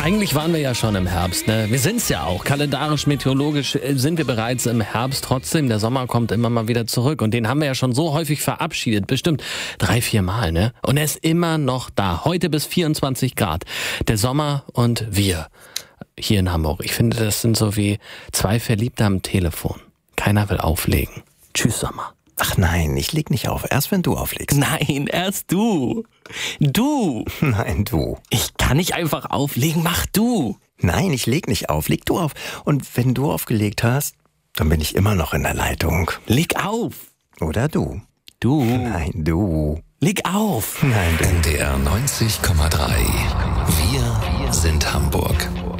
Eigentlich waren wir ja schon im Herbst, ne? Wir sind's ja auch. Kalendarisch, meteorologisch sind wir bereits im Herbst. Trotzdem, der Sommer kommt immer mal wieder zurück. Und den haben wir ja schon so häufig verabschiedet. Bestimmt 3-4 Mal, ne? Und er ist immer noch da. Heute bis 24 Grad. Der Sommer und wir hier in Hamburg. Ich finde, das sind so wie zwei Verliebte am Telefon. Keiner will auflegen. Tschüss, Sommer. Ach nein, ich leg nicht auf. Erst wenn du auflegst. Nein, erst du. Du. Nein, du. Ich kann nicht einfach auflegen, mach du. Nein, ich leg nicht auf. Leg du auf. Und wenn du aufgelegt hast, dann bin ich immer noch in der Leitung. Leg auf. Oder du. Du. Nein, du. Leg auf. Nein, du. NDR 90,3. Wir sind Hamburg.